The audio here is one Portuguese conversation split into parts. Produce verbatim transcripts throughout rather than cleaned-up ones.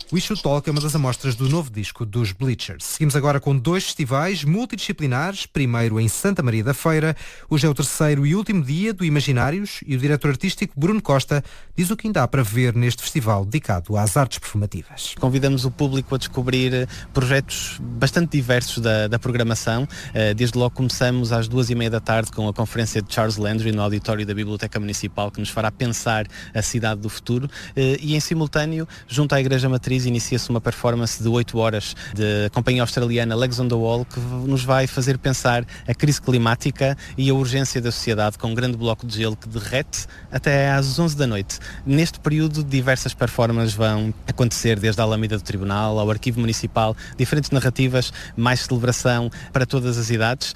We Should Talk é uma das amostras do novo disco dos Bleachers. Seguimos agora com dois festivais multidisciplinares, primeiro em Santa Maria da Feira. Hoje é o terceiro e último dia do Imaginários e o diretor artístico Bruno Costa diz o que ainda há para ver neste festival dedicado às artes performativas. Convidamos o público a descobrir projetos bastante diversos da, da programação. Desde logo começamos às duas e meia da tarde com a conferência de Charles Landry no auditório da Biblioteca Municipal, que nos fará pensar a cidade do futuro, e em simultâneo, junto à Igreja Matriz, inicia-se uma performance de oito horas da companhia australiana Legs on the Wall, que nos vai fazer pensar a crise climática e a urgência da sociedade, com um grande bloco de gelo que derrete até às onze da noite. Neste período, diversas performances vão acontecer, desde a Alameda do Tribunal ao Arquivo Municipal, diferentes narrativas, mais celebração para todas as idades,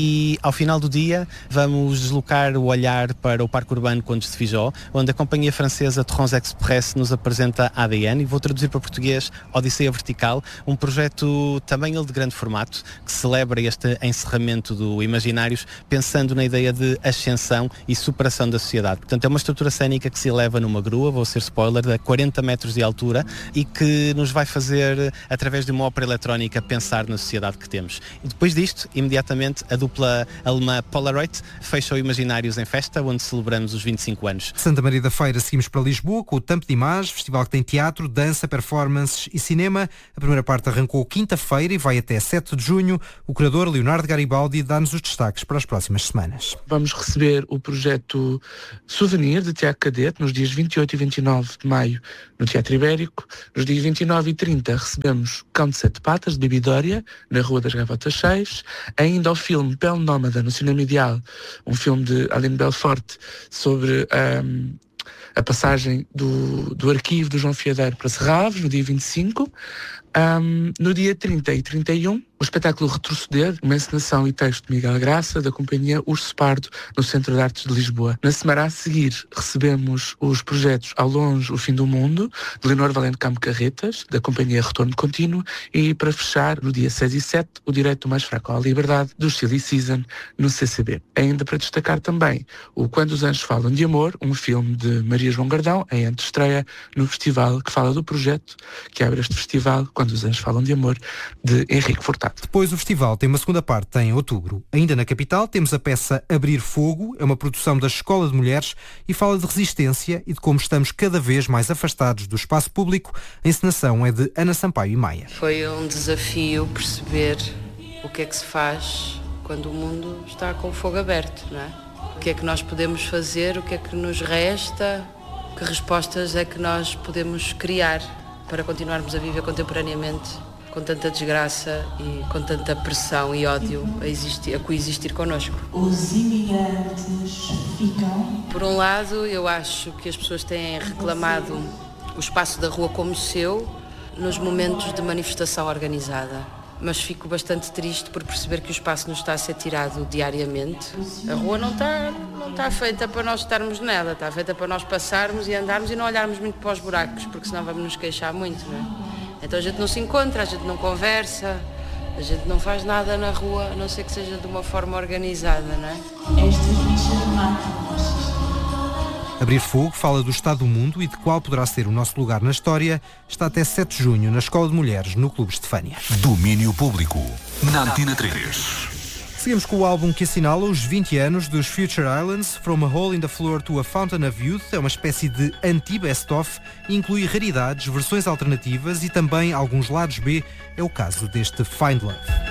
e ao final do dia vamos deslocar o olhar para o Parque Urbano Condes de Fijó, onde a companhia francesa Trans Express nos apresenta A D N, e vou traduzir para português Odisseia Vertical, um projeto também ele de grande formato, que celebra este encerramento do Imaginários, pensando na ideia de ascensão e superação da sociedade. Portanto, é uma estrutura cénica que se eleva numa grua, vou ser spoiler, a quarenta metros de altura, e que nos vai fazer, através de uma ópera eletrónica, pensar na sociedade que temos. E depois disto, imediatamente, a dupla alemã Polaroid fecha o Imaginários em festa, onde celebramos os vinte e cinco anos. Santa Maria da Feira, seguimos para Lisboa com o Tampo de Imagem, festival que tem teatro, dança, performances e cinema. A primeira parte arrancou quinta-feira e vai até sete de junho. O curador Leonardo Garibaldi dá-nos os destaques para as próximas semanas. Vamos receber o projeto Souvenir de Tiago Cadete nos dias vinte e oito e vinte e nove de maio no Teatro Ibérico. Nos dias vinte e nove e trinta recebemos Cão de Sete Patas de Bibidória na Rua das Gavotas seis. Ainda o filme Pele Nómada no Cinema Ideal, um filme de Aline Belfort sobre um, a passagem do, do arquivo do João Fiadeiro para Serralves, no dia vinte e cinco. Um, no dia trinta e trinta e um, o espetáculo Retroceder, uma encenação e texto de Miguel Graça, da companhia Urso Pardo, no Centro de Artes de Lisboa. Na semana a seguir, recebemos os projetos Ao Longe, o Fim do Mundo, de Leonor Valente Campo Carretas, da companhia Retorno Contínuo, e para fechar, no dia seis e sete, o Direito Mais Fraco à Liberdade, do Silly Season, no C C B. Ainda para destacar também o Quando os Anjos Falam de Amor, um filme de Maria João Gardão, em antestreia no festival, que fala do projeto que abre este festival, Quando os Anjos Falam de Amor, de Henrique Furtado. Depois o festival tem uma segunda parte em outubro. Ainda na capital temos a peça Abrir Fogo, é uma produção da Escola de Mulheres e fala de resistência e de como estamos cada vez mais afastados do espaço público. A encenação é de Ana Sampaio e Maia. Foi um desafio perceber o que é que se faz quando o mundo está com o fogo aberto, não é? O que é que nós podemos fazer, o que é que nos resta, que respostas é que nós podemos criar para continuarmos a viver contemporaneamente com tanta desgraça e com tanta pressão e ódio a, existir, a coexistir connosco. Os imigrantes ficam... Por um lado, eu acho que as pessoas têm reclamado o espaço da rua como seu nos momentos de manifestação organizada, mas fico bastante triste por perceber que o espaço nos está a ser tirado diariamente. A rua não está, não está feita para nós estarmos nela, está feita para nós passarmos e andarmos e não olharmos muito para os buracos, porque senão vamos nos queixar muito, não é? Então a gente não se encontra, a gente não conversa, a gente não faz nada na rua, a não ser que seja de uma forma organizada, não é? Estas bichas matam-nos. Abrir Fogo fala do estado do mundo e de qual poderá ser o nosso lugar na história. Está até sete de junho na Escola de Mulheres, no Clube Estefânia. Domínio Público, na Antena três. Seguimos com o álbum que assinala os vinte anos dos Future Islands. From a Hole in the Floor to a Fountain of Youth é uma espécie de anti-best-of e inclui raridades, versões alternativas e também alguns lados B. É o caso deste Find Love.